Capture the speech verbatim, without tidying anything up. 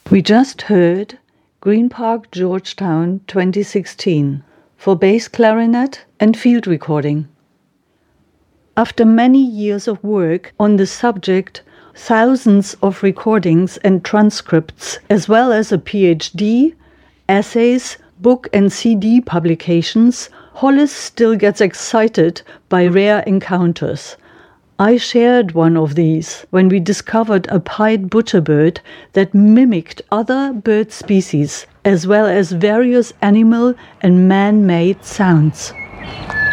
We just heard Green Park Georgetown twenty sixteen for bass clarinet and field recording. After many years of work on the subject, thousands of recordings and transcripts, as well as a P H D, essays, book and C D publications, Hollis still gets excited by rare encounters. I shared one of these when we discovered a pied butcherbird that mimicked other bird species, as well as various animal and man-made sounds.